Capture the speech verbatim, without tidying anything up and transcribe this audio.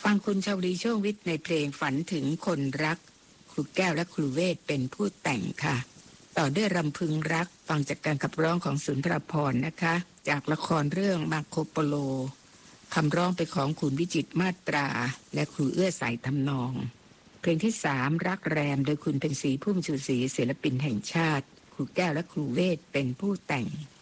ฟังคุณชาวลีโชควิทย์ในเพลงฝันถึงคนรักครูแก้วและครูเวทเป็นผู้แต่งค่ะต่อด้วยรำพึงรักฟังจากการขับร้องของสุนทรภรณ์นะคะจากละครเรื่องมาโคโปโลคำร้องเป็นของคุณวิจิตรมาตราและครูเอื้อสายทำนองเพลงที่สามรักแรมโดยคุณเพ็ญศรีพุ่มชูศรีศิลปินแห่งชาติครูแก้วและครูเวทเป็นผู้แต่ง